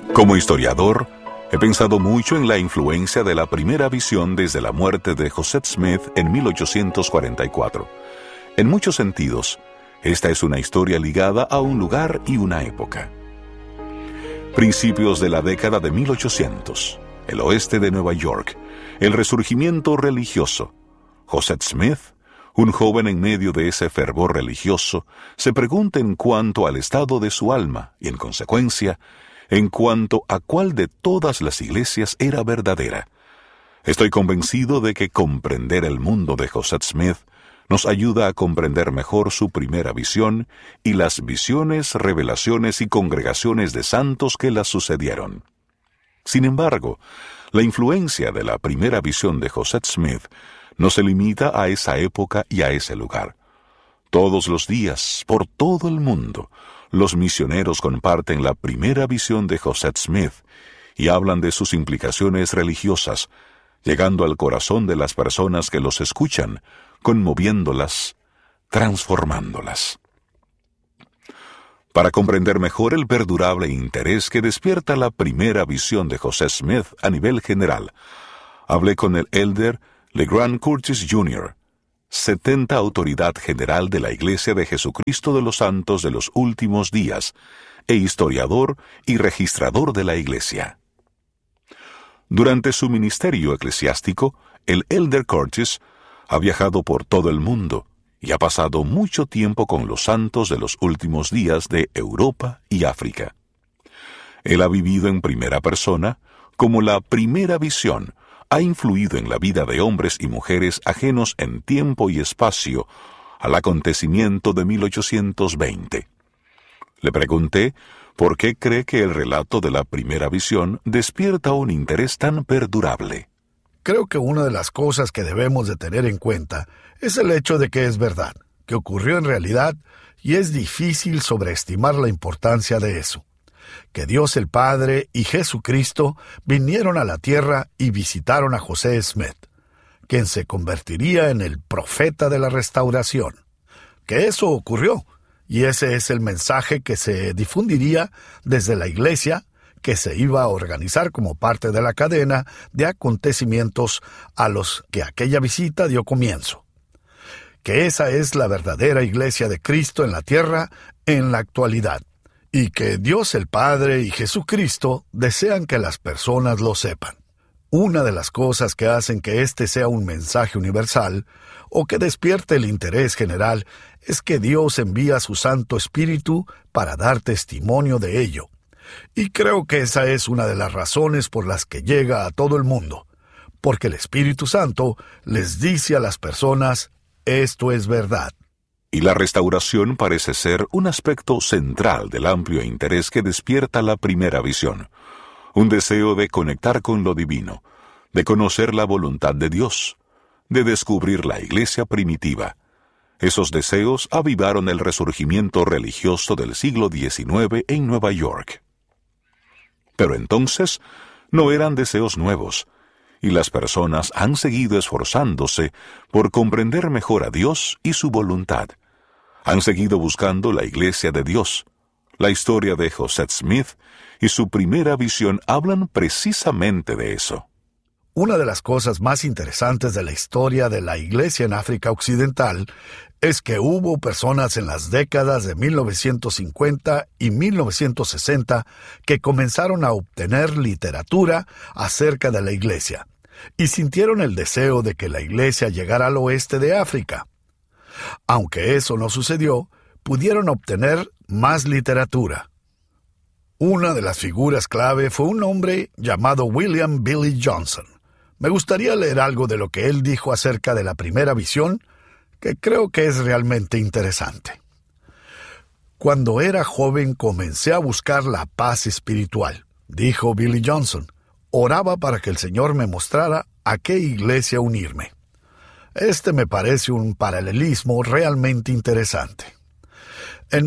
Como historiador, he pensado mucho en la influencia de la primera visión desde la muerte de Joseph Smith en 1844. En muchos sentidos, esta es una historia ligada a un lugar y una época. Principios de la década de 1800, el oeste de Nueva York, el resurgimiento religioso. Joseph Smith, un joven en medio de ese fervor religioso, se pregunta en cuanto al estado de su alma y, en consecuencia, en cuanto a cuál de todas las iglesias era verdadera. Estoy convencido de que comprender el mundo de Joseph Smith nos ayuda a comprender mejor su primera visión y las visiones, revelaciones y congregaciones de santos que las sucedieron. Sin embargo, la influencia de la primera visión de Joseph Smith no se limita a esa época y a ese lugar. Todos los días, por todo el mundo, los misioneros comparten la primera visión de Joseph Smith y hablan de sus implicaciones religiosas, llegando al corazón de las personas que los escuchan, conmoviéndolas, transformándolas. Para comprender mejor el perdurable interés que despierta la primera visión de Joseph Smith a nivel general, hablé con el elder LeGrand Curtis Jr., 70 autoridad general de la Iglesia de Jesucristo de los Santos de los Últimos Días, e historiador y registrador de la Iglesia. Durante su ministerio eclesiástico, el elder Curtis ha viajado por todo el mundo y ha pasado mucho tiempo con los santos de los últimos días de Europa y África. Él ha vivido en primera persona cómo la primera visión ha influido en la vida de hombres y mujeres ajenos en tiempo y espacio al acontecimiento de 1820. Le pregunté por qué cree que el relato de la primera visión despierta un interés tan perdurable. Creo que una de las cosas que debemos de tener en cuenta es el hecho de que es verdad, que ocurrió en realidad, y es difícil sobreestimar la importancia de eso. Que Dios el Padre y Jesucristo vinieron a la tierra y visitaron a José Smith, quien se convertiría en el profeta de la restauración. Que eso ocurrió, y ese es el mensaje que se difundiría desde la iglesia, que se iba a organizar como parte de la cadena de acontecimientos a los que aquella visita dio comienzo. Que esa es la verdadera iglesia de Cristo en la tierra en la actualidad, y que Dios el Padre y Jesucristo desean que las personas lo sepan. Una de las cosas que hacen que este sea un mensaje universal, o que despierte el interés general, es que Dios envía a su Santo Espíritu para dar testimonio de ello. Y creo que esa es una de las razones por las que llega a todo el mundo, porque el Espíritu Santo les dice a las personas, esto es verdad. Y la restauración parece ser un aspecto central del amplio interés que despierta la primera visión, un deseo de conectar con lo divino, de conocer la voluntad de Dios, de descubrir la iglesia primitiva. Esos deseos avivaron el resurgimiento religioso del siglo XIX en Nueva York. Pero entonces no eran deseos nuevos, y las personas han seguido esforzándose por comprender mejor a Dios y su voluntad. Han seguido buscando la iglesia de Dios. La historia de Joseph Smith y su primera visión hablan precisamente de eso. Una de las cosas más interesantes de la historia de la iglesia en África Occidental es que hubo personas en las décadas de 1950 y 1960 que comenzaron a obtener literatura acerca de la iglesia y sintieron el deseo de que la iglesia llegara al oeste de África. Aunque eso no sucedió, pudieron obtener más literatura. Una de las figuras clave fue un hombre llamado William Billy Johnson. Me gustaría leer algo de lo que él dijo acerca de la primera visión, que creo que es realmente interesante. Cuando era joven comencé a buscar la paz espiritual, dijo Billy Johnson. Oraba para que el Señor me mostrara a qué iglesia unirme. Este me parece un paralelismo realmente interesante. En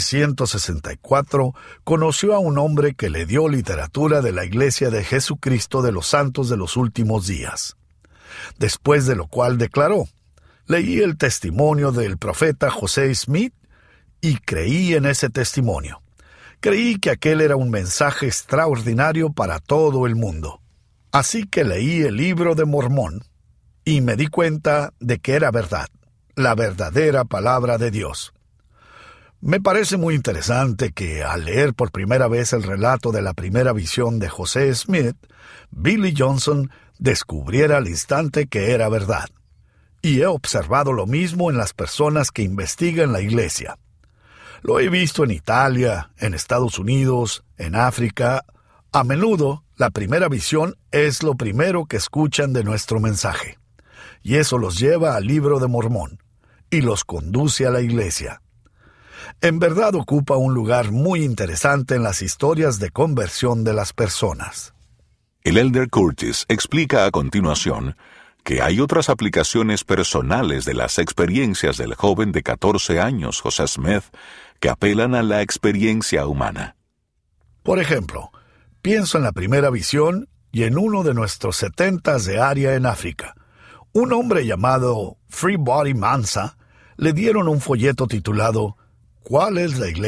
1964 conoció a un hombre que le dio literatura de la Iglesia de Jesucristo de los Santos de los Últimos Días. Después de lo cual declaró, leí el testimonio del profeta José Smith y creí en ese testimonio. Creí que aquel era un mensaje extraordinario para todo el mundo. Así que leí el Libro de Mormón y me di cuenta de que era verdad, la verdadera palabra de Dios. Me parece muy interesante que, al leer por primera vez el relato de la primera visión de José Smith, Billy Johnson descubriera al instante que era verdad. Y he observado lo mismo en las personas que investigan la Iglesia. Lo he visto en Italia, en Estados Unidos, en África. A menudo, la primera visión es lo primero que escuchan de nuestro mensaje. Y eso los lleva al Libro de Mormón y los conduce a la Iglesia. En verdad ocupa un lugar muy interesante en las historias de conversión de las personas. El elder Curtis explica a continuación que hay otras aplicaciones personales de las experiencias del joven de 14 años, José Smith, que apelan a la experiencia humana. Por ejemplo, pienso en la primera visión y en uno de nuestros 70 de área en África. Un hombre llamado Freebody Mansa le dieron un folleto titulado ¿Cuál es la iglesia?